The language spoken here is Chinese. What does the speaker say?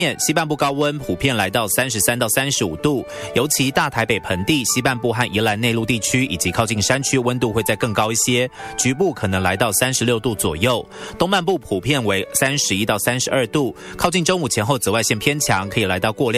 西半部高温普遍来到33到35度，尤其大台北盆地、西半部和宜兰内陆地区以及靠近山区温度会再更高一些，局部可能来到36度左右。东半部普遍为31到32度，靠近中午前后紫外线偏强，可以来到过量